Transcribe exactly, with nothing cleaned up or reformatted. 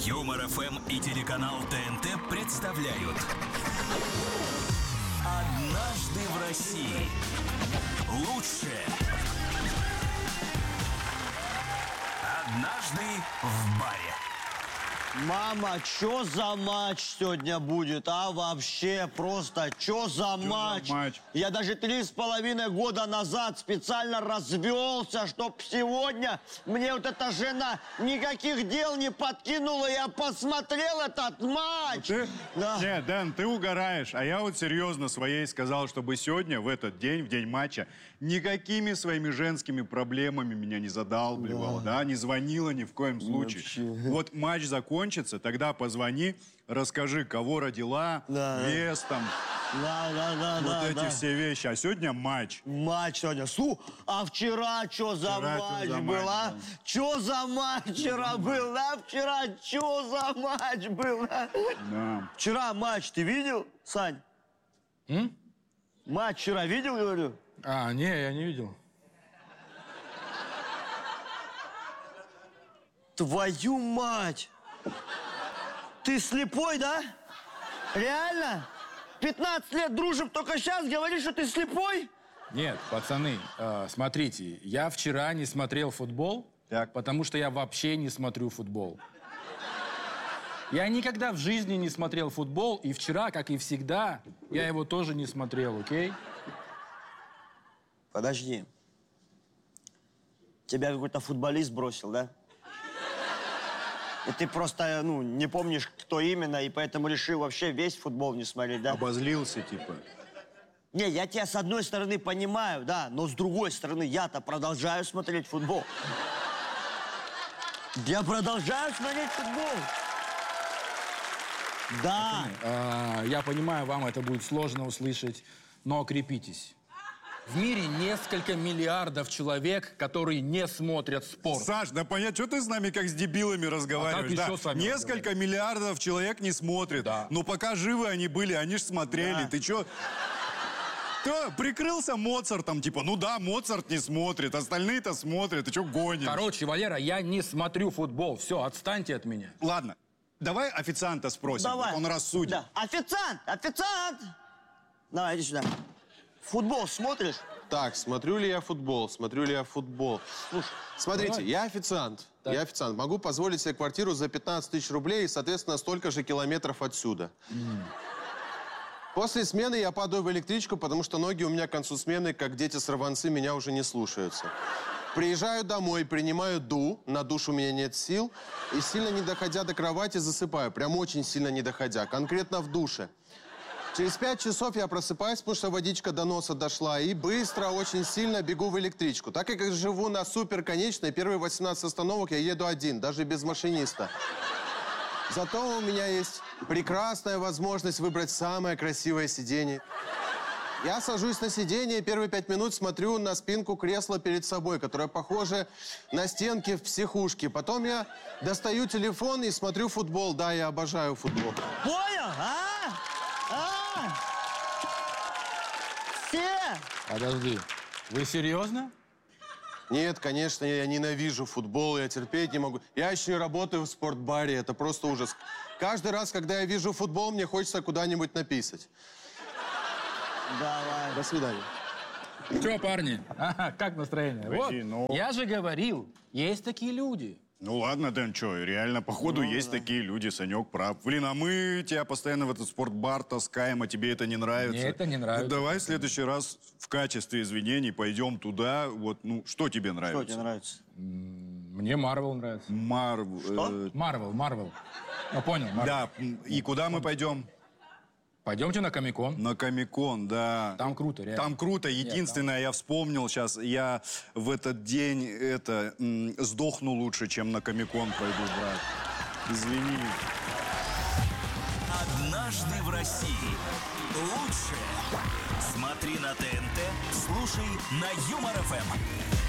Юмор ФМ и телеканал ТНТ представляют «Однажды в России». Лучшее. Однажды в баре. Мама, чё за матч сегодня будет, а? Вообще, просто, чё за матч? за матч? Я даже три с половиной года назад специально развелся, чтоб сегодня мне вот эта жена никаких дел не подкинула. Я посмотрел этот матч. Ты? Да. Нет, Дэн, ты угораешь. А я вот серьезно своей сказал, чтобы сегодня, в этот день, в день матча, никакими своими женскими проблемами меня не задалбливала, да, да? Не звонила ни в коем случае. Вообще. Вот матч закончится, тогда позвони, расскажи, кого родила, Да. вес там, Да, да, да, вот да, эти да. все вещи. А сегодня матч. Матч сегодня. Су, а вчера что за Вчера чё матч за был, матч, а? да. Что за матч вчера был, а? Вчера что за матч был, а? Да. Вчера матч ты видел, Сань? М? Матч вчера видел, говорю? А, не, я не видел. Твою мать! Ты слепой, да? Реально? пятнадцать лет дружим, только сейчас говоришь, что ты слепой? Нет, пацаны, э, смотрите, я вчера не смотрел футбол, Так. потому что я вообще не смотрю футбол. Я никогда в жизни не смотрел футбол, и вчера, как и всегда, я его тоже не смотрел, окей? Подожди. Тебя какой-то футболист бросил, да? И ты просто, ну, не помнишь, кто именно, и поэтому решил вообще весь футбол не смотреть, да? Обозлился, типа. Не, я тебя с одной стороны понимаю, да, но с другой стороны я-то продолжаю смотреть футбол. Я продолжаю смотреть футбол. Да. Э, я понимаю, вам это будет сложно услышать, но крепитесь. В мире несколько миллиардов человек, которые не смотрят спорт. Саш, да понятно, что ты с нами как с дебилами разговариваешь? А как да? еще с вами Несколько разговаривать? миллиардов человек не смотрит. Да. Но пока живы они были, они ж смотрели. Да. Ты что? Ты прикрылся Моцартом, типа, ну да, Моцарт не смотрит, остальные-то смотрят, ты что гонишь? Короче, Валера, я не смотрю футбол. Все, отстаньте от меня. Ладно, давай официанта спросим, Давай. вот он рассудит. Да. Официант, официант! Давай, иди сюда. Футбол смотришь? Так, смотрю ли я футбол? Смотрю ли я футбол? Слушай, Смотрите, Давай. я официант. Так. Я официант. Могу позволить себе квартиру за пятнадцать тысяч рублей и, соответственно, столько же километров отсюда. После смены я падаю в электричку, потому что ноги у меня к концу смены, как дети-сорванцы, меня уже не слушаются. Приезжаю домой, принимаю ду, на душ у меня нет сил, и сильно не доходя до кровати засыпаю. Прям очень сильно не доходя, конкретно в душе. Через пять часов я просыпаюсь, потому что водичка до носа дошла, и быстро, очень сильно бегу в электричку. Так как я живу на суперконечной, первые восемнадцать остановок я еду один, даже без машиниста. Зато у меня есть прекрасная возможность выбрать самое красивое сиденье. Я сажусь на сиденье и первые пять минут смотрю на спинку кресла перед собой, которая похожа на стенки в психушке. Потом я достаю телефон и смотрю футбол. Да, я обожаю футбол. понял, а? А? Все? Подожди, вы серьезно? Нет, конечно, я ненавижу футбол, я терпеть не могу. Я еще не работаю в спортбаре, это просто ужас. Каждый раз, когда я вижу футбол, мне хочется куда-нибудь написать. Давай. До свидания. Че, парни? Ага, как настроение? Пойди, Вот, ну. я же говорил, есть такие люди. Ну ладно, Дэн, что, реально, походу, Ну, есть да. такие люди, Санек прав. Блин, а мы тебя постоянно в этот спортбар таскаем, а тебе это не нравится. Мне это не нравится. Ну, давай в следующий раз в качестве извинений пойдем туда. Вот, ну, что тебе нравится? Что тебе нравится? Мне Марвел нравится. Марв... Что? э, Марвел, Марвел. Ну, понял, Марвел. да, м, и куда мы пойдем? Пойдемте на Комик-кон. На Комик-кон, да. Там круто, реально. Там круто. Единственное, я вспомнил сейчас, я в этот день это м, сдохну лучше, чем на Комик-кон пойду, брат. Извини. «Однажды в России». Лучшее. Смотри на ТНТ, слушай на Юмор ФМ.